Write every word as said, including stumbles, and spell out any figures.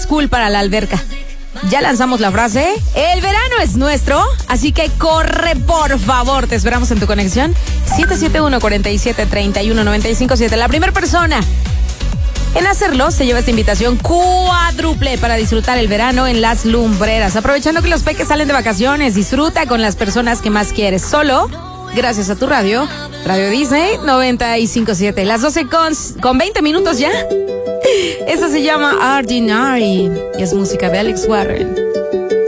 cool para la alberca. Ya lanzamos la frase, el verano es nuestro, así que corre, por favor. Te esperamos en tu conexión siete siete uno, cuatro siete, tres uno, nueve cinco siete. La primera persona en hacerlo se lleva esta invitación cuádruple para disfrutar el verano en Las Lumbreras. Aprovechando que los peques salen de vacaciones, disfruta con las personas que más quieres. Solo gracias a tu radio, Radio Disney noventa y cinco punto siete. Las doce con, con veinte minutos ya. Esta se llama Ordinary y es música de Alex Warren.